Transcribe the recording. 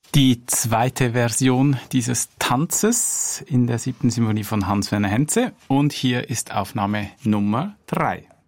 Die zweite Version dieses Tanzes in der 7. Symphonie von Hans-Werner Henze. Und hier ist Aufnahme Nummer 3.